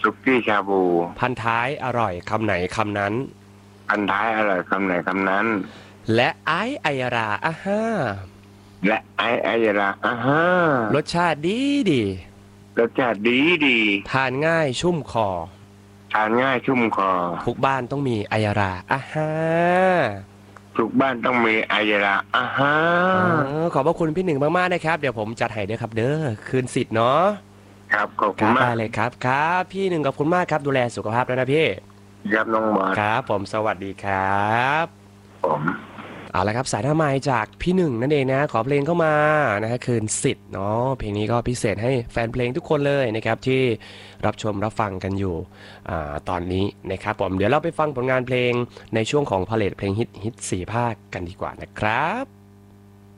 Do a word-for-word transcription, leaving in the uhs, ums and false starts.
สุกี้ชาบูพันท้ายอร่อยคำไหนคำนั้นอันท้ายอร่อยคำไหนคำนั้นและไอไอยราอ่ะฮะและไอไอยาลาอ่าฮะรสชาติดีดีรสชาติดีดีทานง่ายชุ่มคอทานง่ายชุ่มคอทุกบ้านต้องมีไอยราอ่ะฮะทุกบ้านต้องมีไอยาลาอ่าฮะขอบพระคุณพี่หนึ่งมากๆนะครับเดี๋ยวผมจัดให้ด้วยครับเด้อคืนสิทธิ์เนาะครับขอบคคุณรับมากได้เลยครับครับพี่หนึ่งขอบคุณมากครับดูแลสุขภาพด้วยนะพี่ครับน้องบอสครับผมสวัสดีครับผมเอาละครับสายหน้าไมค์จากพี่หนึ่งนั่นเองนะขอเพลงเข้ามานะฮะคืนสิทธิ์เนาะเพลงนี้ก็พิเศษให้แฟนเพลงทุกคนเลยนะครับที่รับชมรับฟังกันอยู่อ่าตอนนี้นะครับผมเดี๋ยวเราไปฟังผลงานเพลงในช่วงของพาเลทเพลงฮิตฮิตสี่ภาคกันดีกว่านะครับ